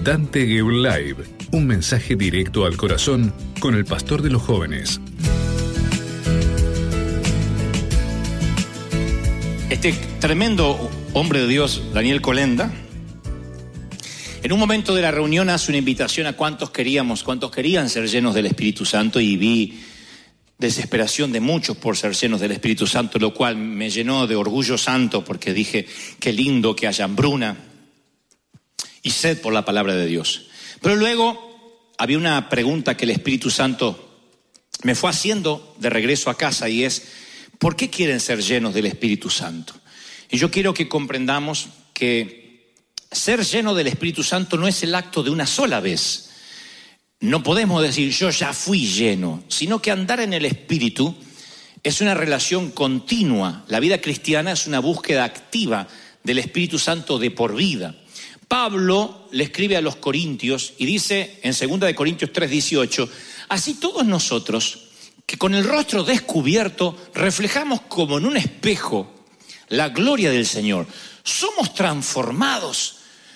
Dante Gebel Live, un mensaje directo al corazón con el pastor de los jóvenes. Este tremendo hombre de Dios, Daniel Colenda, en un momento de la reunión hace una invitación a cuántos querían ser llenos del Espíritu Santo, y vi desesperación de muchos por ser llenos del Espíritu Santo, lo cual me llenó de orgullo santo, porque dije, qué lindo que haya hambruna y sed por la palabra de Dios. Pero luego había una pregunta que el Espíritu Santo me fue haciendo de regreso a casa, y es, ¿por qué quieren ser llenos del Espíritu Santo? Y yo quiero que comprendamos que ser lleno del Espíritu Santo no es el acto de una sola vez. No podemos decir, yo ya fui lleno, sino que andar en el Espíritu es una relación continua. La vida cristiana es una búsqueda activa del Espíritu Santo de por vida. Pablo le escribe a los Corintios y dice en 2 Corintios 3:18, así todos nosotros, que con el rostro descubierto reflejamos como en un espejo la gloria del Señor, somos transformados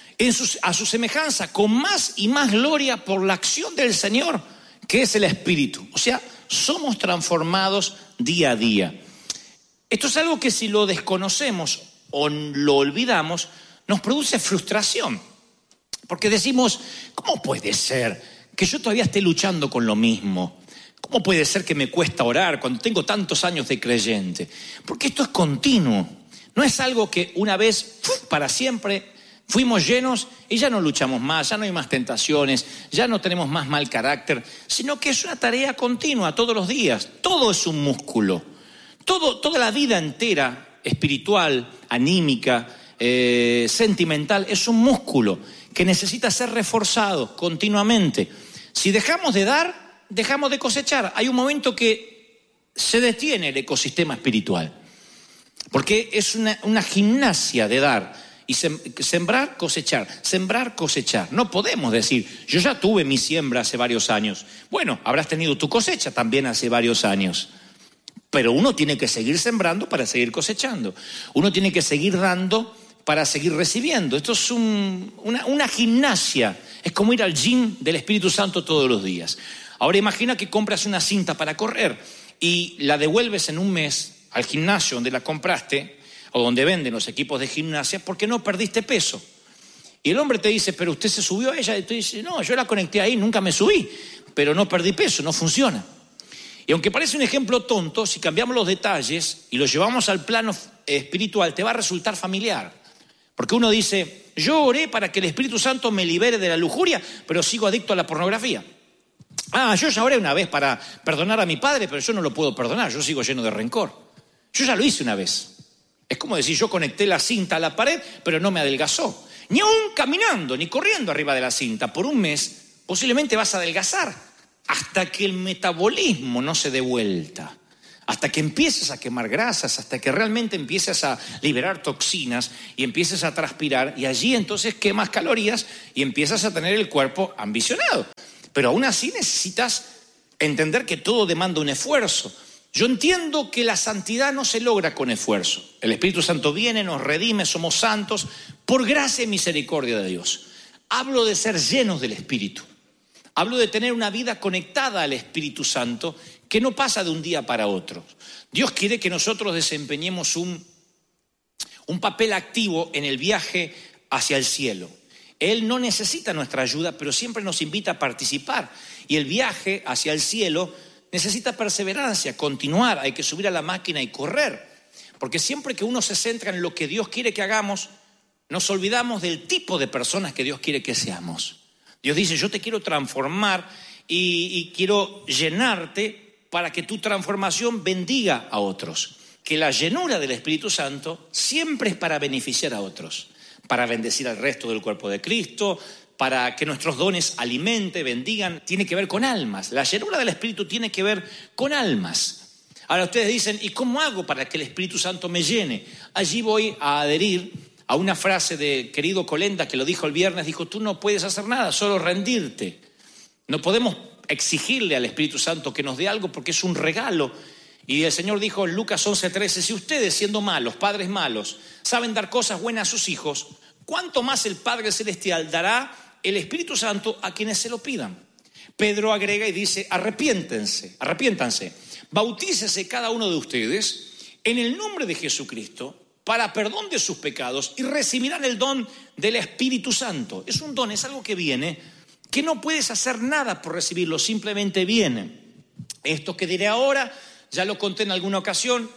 a su semejanza con más y más gloria por la acción del Señor, que es el Espíritu. O sea, somos transformados día a día. Esto es algo que si lo desconocemos o lo olvidamos, nos produce frustración. Porque decimos, ¿cómo puede ser que yo todavía esté luchando con lo mismo? ¿Cómo puede ser que me cuesta orar cuando tengo tantos años de creyente? Porque esto es continuo. No es algo que una vez, para siempre, fuimos llenos y ya no luchamos más, ya no hay más tentaciones, ya no tenemos más mal carácter, sino que es una tarea continua todos los días. Todo es un músculo. Toda la vida entera, espiritual, anímica, sentimental, es un músculo que necesita ser reforzado continuamente. Si dejamos de dar, dejamos de cosechar. Hay un momento que se detiene el ecosistema espiritual, porque es una gimnasia de dar. Y sembrar, cosechar, sembrar, cosechar. No podemos decir, yo ya tuve mi siembra hace varios años. Bueno, habrás tenido tu cosecha también hace varios años. Pero uno tiene que seguir sembrando para seguir cosechando. Uno tiene que seguir dando para seguir recibiendo. Esto es una gimnasia. Es como ir al gym del Espíritu Santo todos los días. Ahora imagina que compras una cinta para correr y la devuelves en un mes al gimnasio donde la compraste, o donde venden los equipos de gimnasia, porque no perdiste peso. Y el hombre te dice, pero usted se subió a ella, y tú dices, no, yo la conecté ahí, nunca me subí, pero no perdí peso, no funciona. Y aunque parece un ejemplo tonto, si cambiamos los detalles y los llevamos al plano espiritual, te va a resultar familiar. Porque uno dice, yo oré para que el Espíritu Santo me libere de la lujuria, pero sigo adicto a la pornografía. Yo ya oré una vez para perdonar a mi padre, pero yo no lo puedo perdonar, yo sigo lleno de rencor. Yo ya lo hice una vez. Es como decir, yo conecté la cinta a la pared, pero no me adelgazó. Ni aún caminando, ni corriendo arriba de la cinta. Por un mes, posiblemente vas a adelgazar hasta que el metabolismo no se dé vuelta. Hasta que empieces a quemar grasas, hasta que realmente empieces a liberar toxinas y empieces a transpirar. Y allí entonces quemas calorías y empiezas a tener el cuerpo ambicionado. Pero aún así necesitas entender que todo demanda un esfuerzo. Yo entiendo que la santidad no se logra con esfuerzo. El Espíritu Santo viene, nos redime, somos santos por gracia y misericordia de Dios. Hablo de ser llenos del Espíritu. Hablo de tener una vida conectada al Espíritu Santo que no pasa de un día para otro. Dios quiere que nosotros desempeñemos un papel activo en el viaje hacia el cielo. Él no necesita nuestra ayuda, pero siempre nos invita a participar. Y el viaje hacia el cielo necesita perseverancia, continuar, hay que subir a la máquina y correr. Porque siempre que uno se centra en lo que Dios quiere que hagamos, nos olvidamos del tipo de personas que Dios quiere que seamos. Dios dice, yo te quiero transformar y quiero llenarte para que tu transformación bendiga a otros. Que la llenura del Espíritu Santo siempre es para beneficiar a otros, para bendecir al resto del cuerpo de Cristo, para que nuestros dones alimenten, bendigan, tiene que ver con almas. La llenura del Espíritu tiene que ver con almas. Ahora ustedes dicen, ¿y cómo hago para que el Espíritu Santo me llene? Allí voy a adherir a una frase de querido Colenda que lo dijo el viernes, dijo, tú no puedes hacer nada, solo rendirte. No podemos exigirle al Espíritu Santo que nos dé algo porque es un regalo. Y el Señor dijo en Lucas 11:13, si ustedes siendo malos, padres malos, saben dar cosas buenas a sus hijos, ¿cuánto más el Padre Celestial dará el Espíritu Santo a quienes se lo pidan. Pedro agrega y dice, arrepiéntanse, bautícese cada uno de ustedes en el nombre de Jesucristo para perdón de sus pecados y recibirán el don del Espíritu Santo. Es un don, es algo que viene, que no puedes hacer nada por recibirlo, simplemente viene. Esto que diré ahora, ya lo conté en alguna ocasión,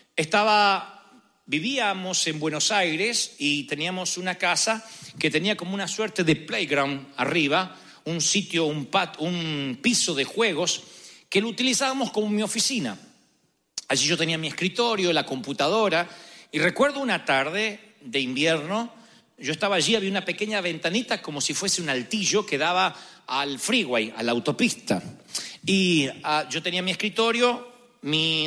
vivíamos en Buenos Aires y teníamos una casa que tenía como una suerte de playground arriba, un sitio, un piso de juegos que lo utilizábamos como mi oficina. Allí yo tenía mi escritorio, la computadora, y recuerdo una tarde de invierno, yo estaba allí, había una pequeña ventanita como si fuese un altillo que daba al freeway, a la autopista. Y yo tenía mi escritorio, mi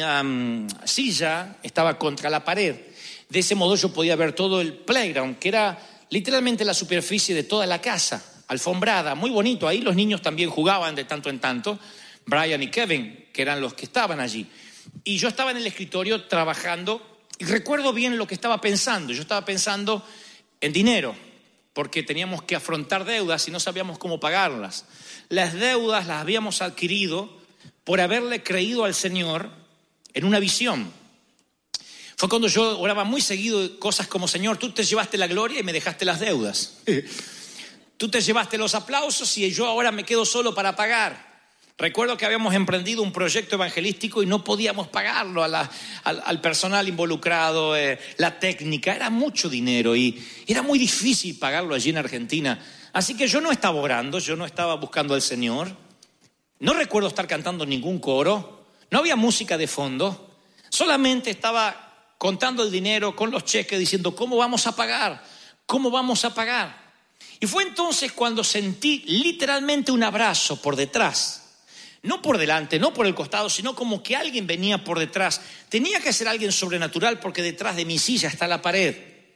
silla estaba contra la pared. De ese modo yo podía ver todo el playground, que era literalmente la superficie de toda la casa, alfombrada, muy bonito. Ahí los niños también jugaban de tanto en tanto, Brian y Kevin, que eran los que estaban allí. Y yo estaba en el escritorio trabajando y recuerdo bien lo que estaba pensando. Yo estaba pensando en dinero, porque teníamos que afrontar deudas y no sabíamos cómo pagarlas. Las deudas las habíamos adquirido por haberle creído al Señor en una visión. Fue cuando yo oraba muy seguido cosas como, Señor, tú te llevaste la gloria y me dejaste las deudas. Tú te llevaste los aplausos y yo ahora me quedo solo para pagar. Recuerdo que habíamos emprendido un proyecto evangelístico y no podíamos pagarlo al personal involucrado, la técnica. Era mucho dinero y era muy difícil pagarlo allí en Argentina. Así que yo no estaba orando, yo no estaba buscando al Señor. No recuerdo estar cantando ningún coro. No había música de fondo. Solamente estaba contando el dinero con los cheques diciendo, ¿cómo vamos a pagar? ¿Cómo vamos a pagar? Y fue entonces cuando sentí literalmente un abrazo por detrás. No por delante, no por el costado, sino como que alguien venía por detrás. Tenía que ser alguien sobrenatural porque detrás de mi silla está la pared.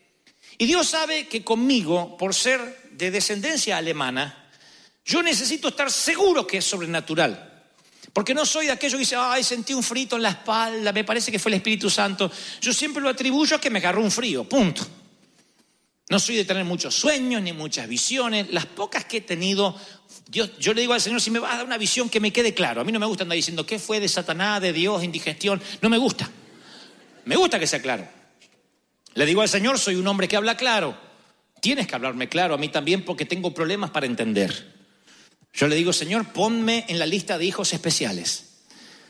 Y Dios sabe que conmigo, por ser de descendencia alemana, yo necesito estar seguro que es sobrenatural. Porque no soy de aquello que dice, ay, sentí un frío en la espalda, me parece que fue el Espíritu Santo. Yo siempre lo atribuyo a que me agarró un frío, punto. No soy de tener muchos sueños ni muchas visiones. Las pocas que he tenido, yo le digo al Señor, si me vas a dar una visión que me quede claro. A mí no me gusta andar diciendo qué fue de Satanás, de Dios, indigestión. No me gusta. Me gusta que sea claro. Le digo al Señor, soy un hombre que habla claro. Tienes que hablarme claro a mí también porque tengo problemas para entender. Yo le digo, Señor, ponme en la lista de hijos especiales,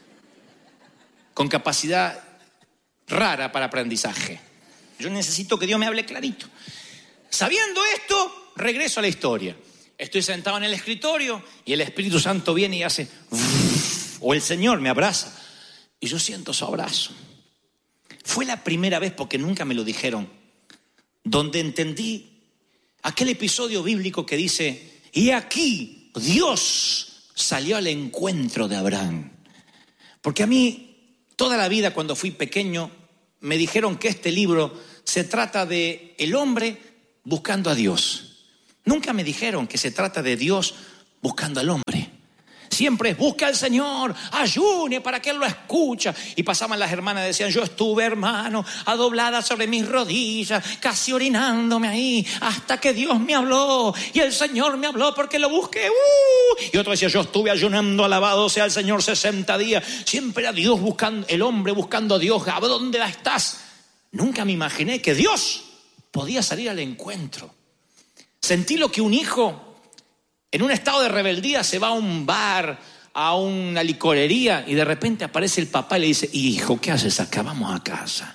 con capacidad rara para aprendizaje. Yo necesito que Dios me hable clarito. Sabiendo esto, regreso a la historia. Estoy sentado en el escritorio y el Espíritu Santo viene y hace, o el Señor me abraza y yo siento su abrazo. Fue la primera vez, porque nunca me lo dijeron, donde entendí aquel episodio bíblico que dice, y aquí Dios salió al encuentro de Abraham. Porque a mí, toda la vida cuando fui pequeño, me dijeron que este libro se trata de el hombre buscando a Dios. Nunca me dijeron que se trata de Dios buscando al hombre. Siempre es busca al Señor, ayune para que Él lo escuche. Y pasaban las hermanas y decían, yo estuve, hermano, adoblada sobre mis rodillas, casi orinándome ahí, hasta que Dios me habló. Y el Señor me habló porque lo busqué. Y otro decía, yo estuve ayunando, alabado sea el Señor 60 días. Siempre era Dios buscando, el hombre buscando a Dios. ¿A dónde estás? Nunca me imaginé que Dios podía salir al encuentro. Sentí lo que un hijo en un estado de rebeldía se va a un bar, a una licorería y de repente aparece el papá y le dice, hijo, ¿qué haces acá? Vamos a casa.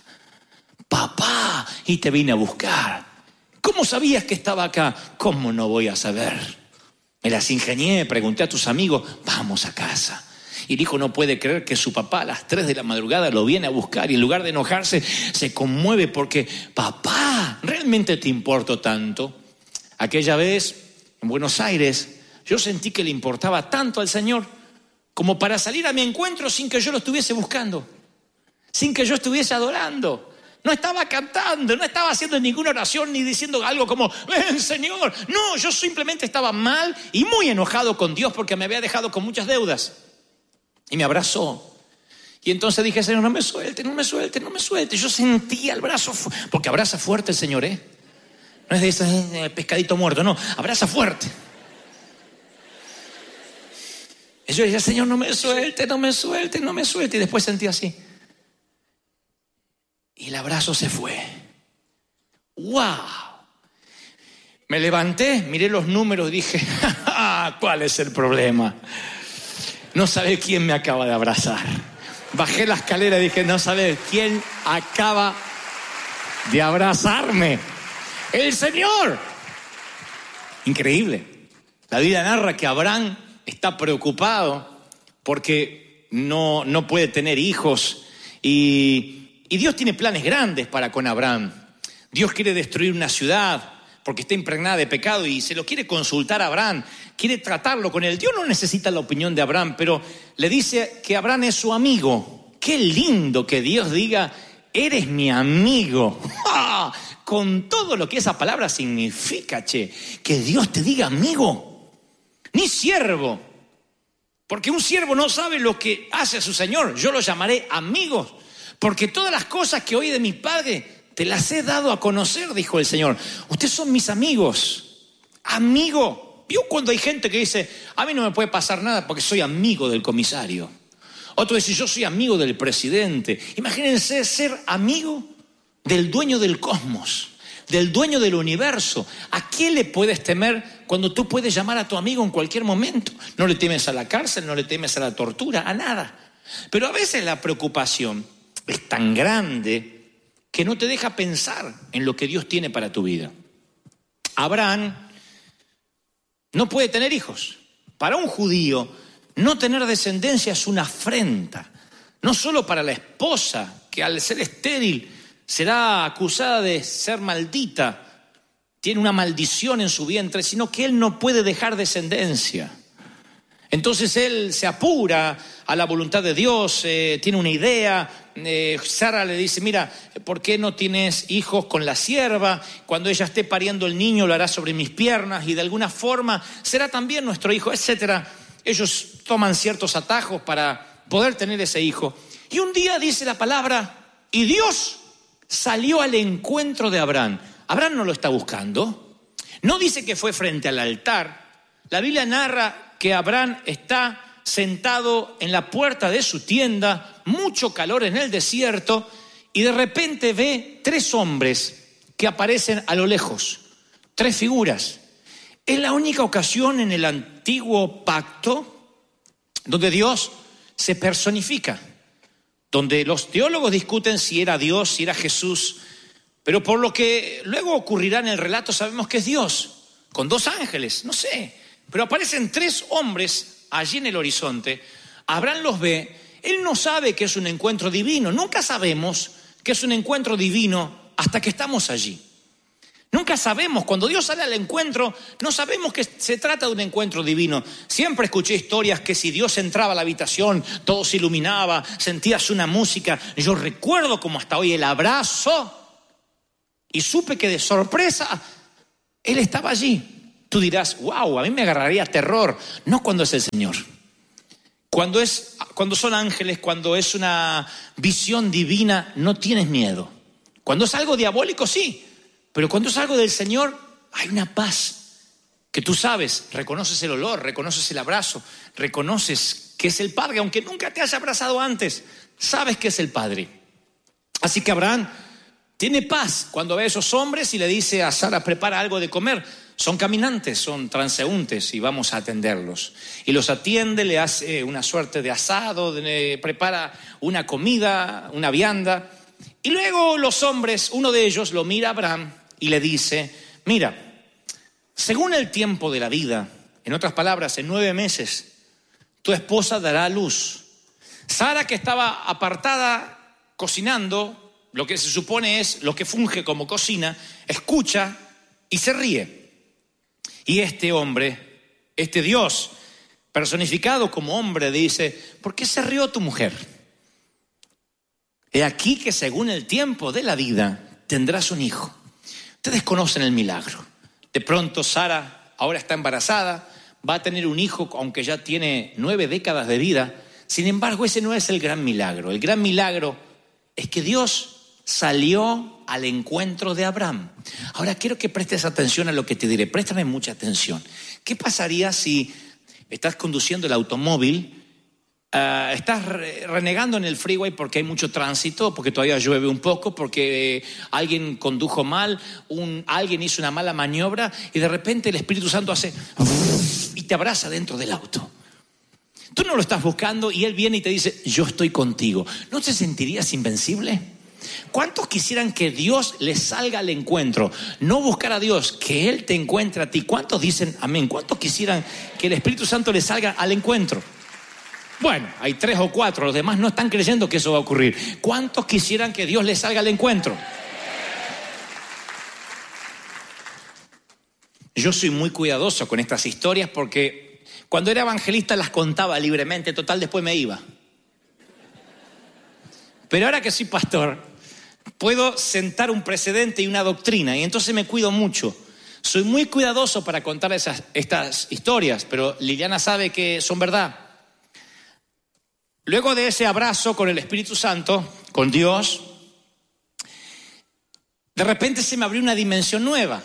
Papá, y te vine a buscar. ¿Cómo sabías que estaba acá? ¿Cómo no voy a saber? Me las ingenié, pregunté a tus amigos, vamos a casa. Y el hijo no puede creer que su papá a las 3 de la madrugada lo viene a buscar y en lugar de enojarse se conmueve porque, papá, ¿realmente te importo tanto? Aquella vez en Buenos Aires yo sentí que le importaba tanto al Señor como para salir a mi encuentro sin que yo lo estuviese buscando, sin que yo estuviese adorando. No estaba cantando, no estaba haciendo ninguna oración ni diciendo algo como, ven Señor. No, yo simplemente estaba mal y muy enojado con Dios porque me había dejado con muchas deudas. Y me abrazó. Y entonces dije, Señor, no me suelte, no me suelte, no me suelte. Yo sentía el brazo, porque abraza fuerte el Señor, No es de ese pescadito muerto, no, abraza fuerte. Y yo decía, Señor, no me suelte, no me suelte, no me suelte. Y después sentí así. Y el abrazo se fue. ¡Wow! Me levanté, miré los números y dije, ¿cuál es el problema? No sabe quién me acaba de abrazar. Bajé la escalera y dije, no sabe quién acaba de abrazarme. ¡El Señor! Increíble. La Biblia narra que Abraham está preocupado porque no puede tener hijos. Y Dios tiene planes grandes para con Abraham. Dios quiere destruir una ciudad porque está impregnada de pecado y se lo quiere consultar a Abraham. Quiere tratarlo con él. Dios no necesita la opinión de Abraham, pero le dice que Abraham es su amigo. Qué lindo que Dios diga, eres mi amigo. ¡Ah! Con todo lo que esa palabra significa, che. Que Dios te diga amigo. Ni siervo. Porque un siervo no sabe lo que hace a su Señor. Yo lo llamaré amigos. Porque todas las cosas que oí de mi Padre te las he dado a conocer, dijo el Señor. Ustedes son mis amigos. Amigo. ¿Vio cuando hay gente que dice, a mí no me puede pasar nada porque soy amigo del comisario? Otro dice, yo soy amigo del presidente. Imagínense ser amigo del dueño del cosmos, del dueño del universo. ¿A quién le puedes temer cuando tú puedes llamar a tu amigo en cualquier momento? No le temes a la cárcel, no le temes a la tortura, a nada. Pero a veces la preocupación es tan grande que no te deja pensar en lo que Dios tiene para tu vida. Abraham no puede tener hijos. Para un judío, no tener descendencia es una afrenta. No solo para la esposa, que al ser estéril será acusada de ser maldita, tiene una maldición en su vientre, sino que él no puede dejar descendencia. Entonces él se apura a la voluntad de Dios, tiene una idea. Sara le dice, mira, ¿por qué no tienes hijos con la sierva? Cuando ella esté pariendo el niño lo hará sobre mis piernas y de alguna forma será también nuestro hijo, etcétera. Ellos toman ciertos atajos para poder tener ese hijo. Y un día dice la palabra, y Dios salió al encuentro de Abraham. Abraham no lo está buscando. No dice que fue frente al altar. La Biblia narra que Abraham está sentado en la puerta de su tienda, mucho calor en el desierto, y de repente ve 3 hombres que aparecen a lo lejos, 3 figuras. Es la única ocasión en el antiguo pacto donde Dios se personifica, donde los teólogos discuten si era Dios, si era Jesús, pero por lo que luego ocurrirá en el relato sabemos que es Dios, con 2 ángeles, no sé, pero aparecen 3 hombres allí en el horizonte. Abraham los ve, él no sabe que es un encuentro divino, nunca sabemos que es un encuentro divino hasta que estamos allí. Nunca sabemos, cuando Dios sale al encuentro, no sabemos que se trata de un encuentro divino. Siempre escuché historias que si Dios entraba a la habitación, todo se iluminaba, sentías una música. Yo recuerdo como hasta hoy el abrazo y supe que de sorpresa Él estaba allí. Tú dirás, wow, a mí me agarraría terror. No cuando es el Señor. Cuando son ángeles, cuando es una visión divina, no tienes miedo. Cuando es algo diabólico, sí. Pero cuando es algo del Señor, hay una paz que tú sabes, reconoces el olor, reconoces el abrazo, reconoces que es el Padre, aunque nunca te haya abrazado antes, sabes que es el Padre. Así que Abraham tiene paz cuando ve a esos hombres y le dice a Sara, prepara algo de comer. Son caminantes, son transeúntes y vamos a atenderlos. Y los atiende, le hace una suerte de asado, prepara una comida, una vianda. Y luego los hombres, uno de ellos lo mira a Abraham y le dice, mira, según el tiempo de la vida, en otras palabras, en 9 meses, tu esposa dará a luz. Sara, que estaba apartada cocinando, lo que se supone es lo que funge como cocina, escucha y se ríe. Y este hombre, este Dios personificado como hombre, dice, ¿por qué se rió tu mujer? He aquí que según el tiempo de la vida tendrás un hijo. Ustedes conocen el milagro. De pronto Sara ahora está embarazada, va a tener un hijo aunque ya tiene 9 décadas de vida. Sin embargo, ese no es el gran milagro. El gran milagro es que Dios salió al encuentro de Abraham. Ahora quiero que prestes atención a lo que te diré. Préstame mucha atención. ¿Qué pasaría si estás conduciendo el automóvil, estás renegando en el freeway porque hay mucho tránsito, porque todavía llueve un poco, porque alguien condujo mal, alguien hizo una mala maniobra y de repente el Espíritu Santo hace y te abraza dentro del auto. Tú no lo estás buscando y Él viene y te dice, yo estoy contigo. ¿No te sentirías invencible? ¿Cuántos quisieran que Dios les salga al encuentro? No buscar a Dios, que Él te encuentre a ti. ¿Cuántos dicen amén? ¿Cuántos quisieran que el Espíritu Santo les salga al encuentro? Bueno, hay 3 o 4, los demás no están creyendo que eso va a ocurrir. ¿Cuántos quisieran que Dios les salga al encuentro? Yo soy muy cuidadoso con estas historias porque cuando era evangelista las contaba libremente, total después me iba. Pero ahora que soy pastor, puedo sentar un precedente y una doctrina y entonces me cuido mucho. Soy muy cuidadoso para contar estas historias, pero Liliana sabe que son verdad. Luego de ese abrazo con el Espíritu Santo, con Dios, de repente se me abrió una dimensión nueva.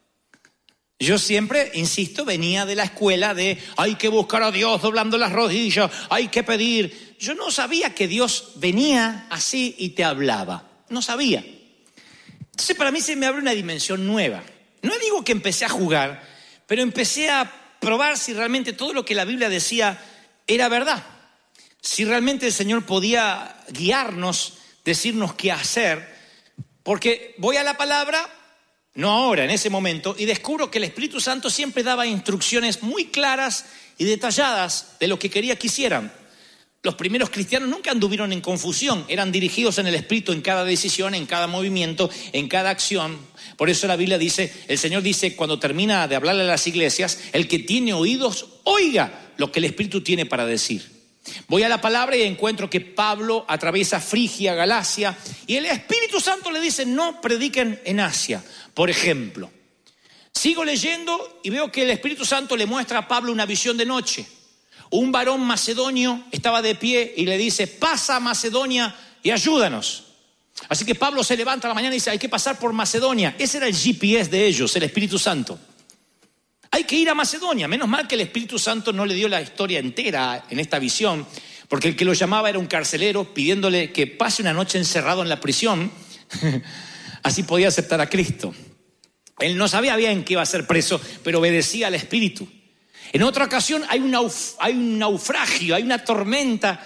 Yo siempre, insisto, venía de la escuela de hay que buscar a Dios doblando las rodillas, hay que pedir. Yo no sabía que Dios venía así y te hablaba. No sabía. Entonces para mí se me abre una dimensión nueva. No digo que empecé a jugar, pero empecé a probar si realmente todo lo que la Biblia decía era verdad. Si realmente el Señor podía guiarnos, decirnos qué hacer. Porque voy a la palabra, no ahora, en ese momento, y descubro que el Espíritu Santo siempre daba instrucciones muy claras y detalladas de lo que quería que hicieran. Los primeros cristianos nunca anduvieron en confusión, eran dirigidos en el Espíritu en cada decisión, en cada movimiento, en cada acción. Por eso la Biblia dice, el Señor dice cuando termina de hablarle a las iglesias, el que tiene oídos, oiga lo que el Espíritu tiene para decir. Voy a la palabra y encuentro que Pablo atraviesa Frigia, Galacia, y el Espíritu Santo le dice, no prediquen en Asia, por ejemplo. Sigo leyendo y veo que el Espíritu Santo le muestra a Pablo una visión de noche. Un varón macedonio estaba de pie y le dice, pasa a Macedonia y ayúdanos. Así que Pablo se levanta a la mañana y dice, hay que pasar por Macedonia. Ese era el GPS de ellos, el Espíritu Santo. Hay que ir a Macedonia. Menos mal que el Espíritu Santo no le dio la historia entera en esta visión, porque el que lo llamaba era un carcelero pidiéndole que pase una noche encerrado en la prisión. Así podía aceptar a Cristo. Él no sabía bien que iba a ser preso, pero obedecía al Espíritu. En otra ocasión hay un naufragio, hay una tormenta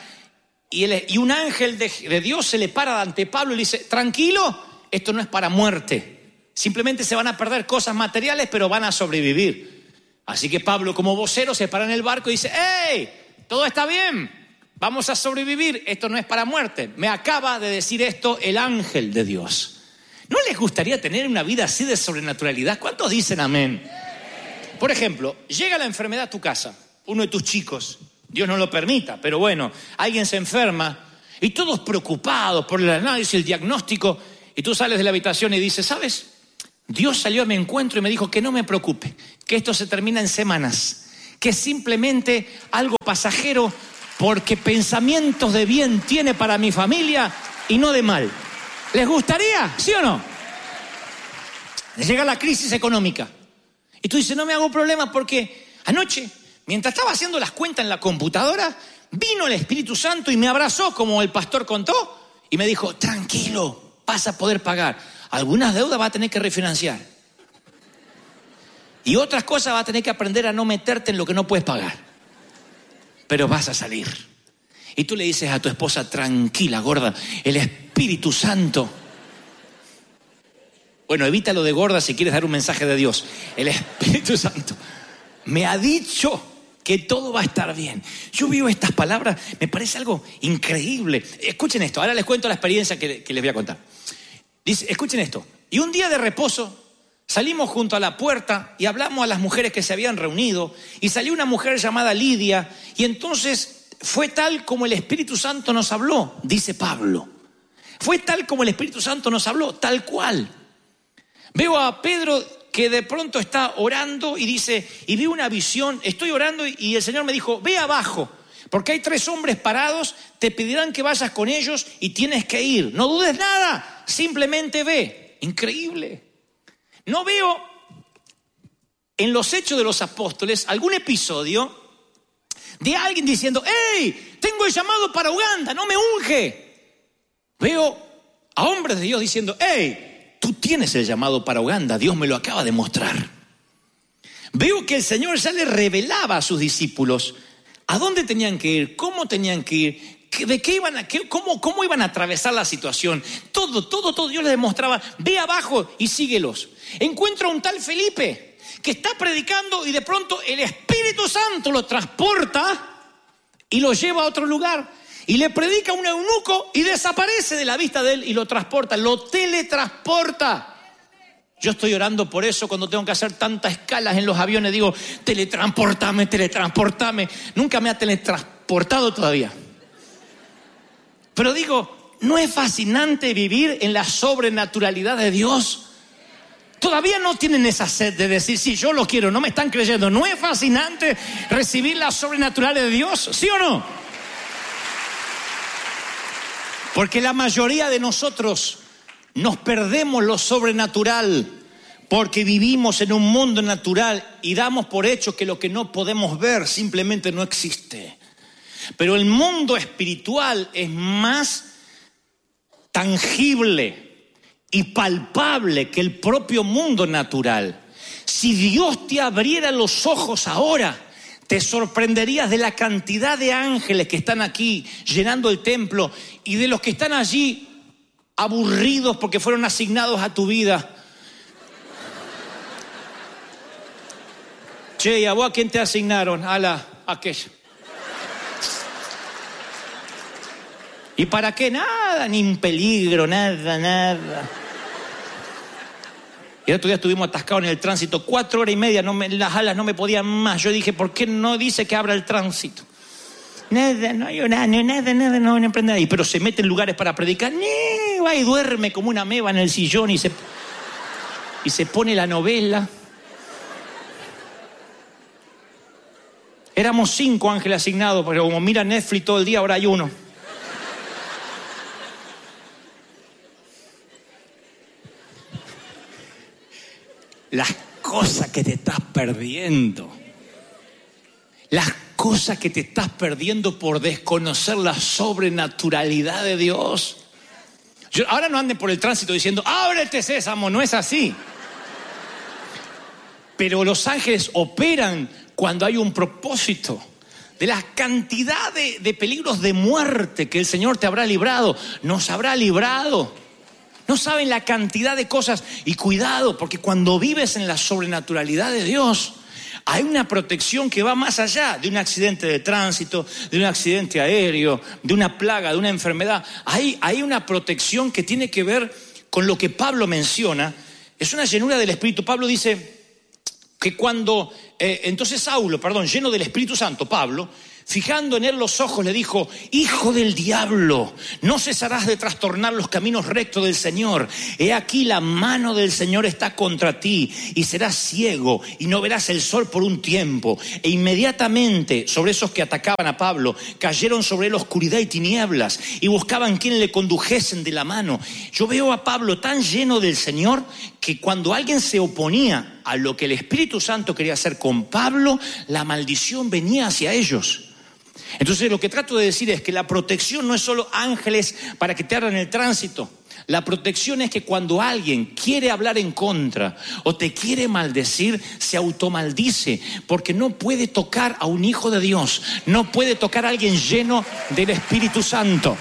y un ángel de Dios se le para ante Pablo y le dice, tranquilo, esto no es para muerte. Simplemente se van a perder cosas materiales, pero van a sobrevivir. Así que Pablo, como vocero, se para en el barco y dice, ¡hey! Todo está bien, vamos a sobrevivir, esto no es para muerte. Me acaba de decir esto el ángel de Dios. ¿No les gustaría tener una vida así de sobrenaturalidad? ¿Cuántos dicen amén? Por ejemplo, llega la enfermedad a tu casa, uno de tus chicos, Dios no lo permita, pero bueno, alguien se enferma y todos preocupados por el análisis, el diagnóstico, y tú sales de la habitación y dices, ¿sabes? Dios salió a mi encuentro y me dijo que no me preocupe, que esto se termina en semanas, que es simplemente algo pasajero porque pensamientos de bien tiene para mi familia y no de mal. ¿Les gustaría? ¿Sí o no? Llega la crisis económica y tú dices, no me hago problema porque anoche, mientras estaba haciendo las cuentas en la computadora, vino el Espíritu Santo y me abrazó como el pastor contó y me dijo, tranquilo, vas a poder pagar. Algunas deudas vas a tener que refinanciar. Y otras cosas vas a tener que aprender a no meterte en lo que no puedes pagar. Pero vas a salir. Y tú le dices a tu esposa, tranquila, gorda, el Espíritu Santo. Bueno, evita lo de gorda si quieres dar un mensaje de Dios. El Espíritu Santo me ha dicho que todo va a estar bien. Yo veo estas palabras, me parece algo increíble. Escuchen esto, ahora les cuento la experiencia que les voy a contar. Dice, escuchen esto. Y un día de reposo salimos junto a la puerta y hablamos a las mujeres que se habían reunido y salió una mujer llamada Lidia y entonces fue tal como el Espíritu Santo nos habló, dice Pablo. Fue tal como el Espíritu Santo nos habló, tal cual. Veo a Pedro que de pronto está orando y dice, y vi una visión, estoy orando y el Señor me dijo, ve abajo. Porque hay 3 hombres parados, te pedirán que vayas con ellos y tienes que ir. No dudes nada, simplemente ve. Increíble. No veo en los Hechos de los Apóstoles algún episodio de alguien diciendo, ¡hey! Tengo el llamado para Uganda, no me unge. Veo a hombres de Dios diciendo, ¡hey! Tú tienes el llamado para Uganda, Dios me lo acaba de mostrar. Veo que el Señor ya le revelaba a sus discípulos a dónde tenían que ir, cómo tenían que ir, de qué iban a, cómo iban a atravesar la situación. Todo Dios les demostraba. Ve abajo y síguelos. Encuentro a un tal Felipe que está predicando y de pronto el Espíritu Santo lo transporta y lo lleva a otro lugar. Y le predica a un eunuco y desaparece de la vista de él y lo transporta, lo teletransporta. Yo estoy orando por eso cuando tengo que hacer tantas escalas en los aviones. Digo, teletransportame. Nunca me ha teletransportado todavía. Pero digo, ¿no es fascinante vivir en la sobrenaturalidad de Dios? Todavía no tienen esa sed de decir, sí, yo lo quiero, no me están creyendo. ¿No es fascinante recibir la sobrenatural de Dios? ¿Sí o no? Porque la mayoría de nosotros nos perdemos lo sobrenatural porque vivimos en un mundo natural y damos por hecho que lo que no podemos ver simplemente no existe. Pero el mundo espiritual es más tangible y palpable que el propio mundo natural. Si Dios te abriera los ojos ahora, te sorprenderías de la cantidad de ángeles que están aquí llenando el templo y de los que están allí aburridos porque fueron asignados a tu vida. Che, ¿y a vos a quién te asignaron? A aquella. ¿Y para qué? Nada, ni en peligro, nada. Y el otro día estuvimos atascados en el tránsito, 4 horas y media, las alas no me podían más. Yo dije, ¿por qué no dice que abra el tránsito? Nada, no van a emprender ahí. Pero se mete en lugares para predicar, va y duerme como una meba en el sillón y se pone la novela. Éramos 5 ángeles asignados, pero como mira Netflix todo el día, ahora hay 1. Las cosas que te estás perdiendo. Las cosas que te estás perdiendo por desconocer la sobrenaturalidad de Dios. Ahora no anden por el tránsito diciendo, ábrete sésamo, no es así. Pero los ángeles operan cuando hay un propósito. De la cantidad de peligros de muerte que el Señor te habrá librado, nos habrá librado. No saben la cantidad de cosas. Y cuidado, porque cuando vives en la sobrenaturalidad de Dios, hay una protección que va más allá de un accidente de tránsito, de un accidente aéreo, de una plaga, de una enfermedad. Hay una protección que tiene que ver con lo que Pablo menciona. Es una llenura del Espíritu. Pablo dice que cuando, lleno del Espíritu Santo, Pablo, fijando en él los ojos, le dijo, hijo del diablo, no cesarás de trastornar los caminos rectos del Señor. He aquí la mano del Señor está contra ti y serás ciego y no verás el sol por un tiempo. E inmediatamente sobre esos que atacaban a Pablo cayeron sobre él oscuridad y tinieblas y buscaban quien le condujesen de la mano. Yo veo a Pablo tan lleno del Señor que cuando alguien se oponía a lo que el Espíritu Santo quería hacer con Pablo, la maldición venía hacia ellos. Entonces lo que trato de decir es que la protección no es solo ángeles para que te abran el tránsito. La protección es que cuando alguien quiere hablar en contra o te quiere maldecir, se automaldice, porque no puede tocar a un hijo de Dios, no puede tocar a alguien lleno del Espíritu Santo.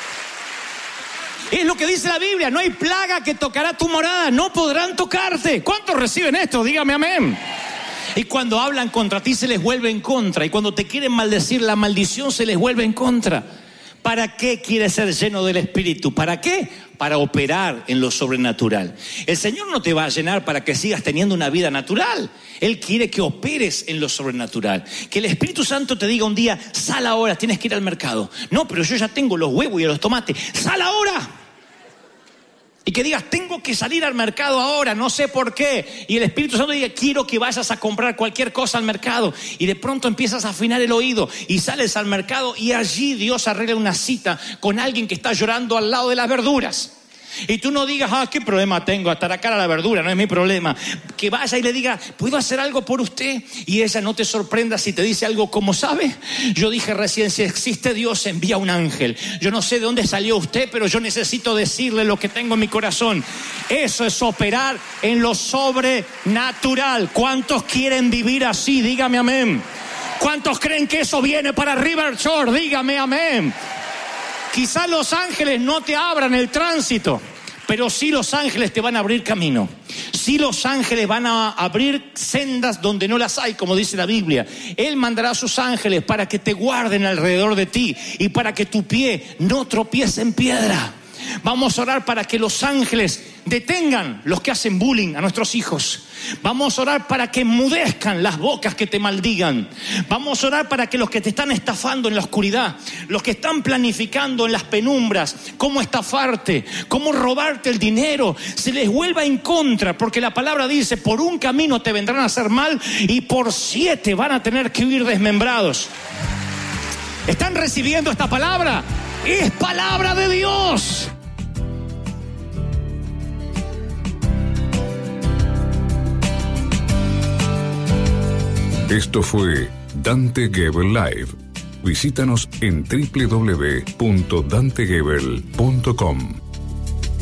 Es lo que dice la Biblia, no hay plaga que tocará tu morada, no podrán tocarte. ¿Cuántos reciben esto? Dígame amén. Y cuando hablan contra ti se les vuelve en contra. Y cuando te quieren maldecir, la maldición se les vuelve en contra. ¿Para qué quieres ser lleno del Espíritu? ¿Para qué? Para operar en lo sobrenatural. El Señor no te va a llenar para que sigas teniendo una vida natural. Él quiere que operes en lo sobrenatural. Que el Espíritu Santo te diga un día, sal ahora, tienes que ir al mercado. No, pero yo ya tengo los huevos y los tomates. ¡Sal ahora! Y que digas, tengo que salir al mercado ahora, no sé por qué. Y el Espíritu Santo diga, quiero que vayas a comprar cualquier cosa al mercado. Y de pronto empiezas a afinar el oído y sales al mercado y allí Dios arregla una cita con alguien que está llorando al lado de las verduras. Y tú no digas, ¿qué problema tengo? Hasta la cara a la verdura, no es mi problema. Que vaya y le diga, ¿puedo hacer algo por usted? Y ella no te sorprenda si te dice algo como, ¿sabe? Yo dije recién, si existe Dios, envía un ángel. Yo no sé de dónde salió usted, pero yo necesito decirle lo que tengo en mi corazón. Eso es operar en lo sobrenatural. ¿Cuántos quieren vivir así? Dígame amén. ¿Cuántos creen que eso viene para River Shore? Dígame amén. Quizás los ángeles no te abran el tránsito, pero sí los ángeles te van a abrir camino. Sí los ángeles van a abrir sendas donde no las hay, como dice la Biblia. Él mandará a sus ángeles para que te guarden alrededor de ti y para que tu pie no tropiece en piedra. Vamos a orar para que los ángeles detengan los que hacen bullying a nuestros hijos. Vamos a orar para que enmudezcan las bocas que te maldigan. Vamos a orar para que los que te están estafando en la oscuridad, los que están planificando en las penumbras, cómo estafarte, cómo robarte el dinero, se les vuelva en contra, porque la palabra dice, por un camino te vendrán a hacer mal y por 7 van a tener que huir desmembrados. ¿Están recibiendo esta palabra? Es palabra de Dios. Esto fue Dante Gebel Live. Visítanos en www.dantegebel.com.